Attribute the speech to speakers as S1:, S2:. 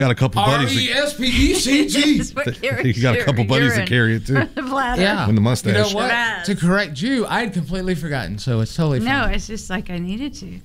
S1: Got a couple buddies.
S2: RESPECG.
S3: That's what carries
S1: You got a couple buddies that carry it too.
S3: the bladder.
S2: Yeah.
S1: And the mustache.
S2: You know what?
S3: Yes.
S2: To correct you, I had completely forgotten, so it's totally fine.
S3: No, it's just like I needed to.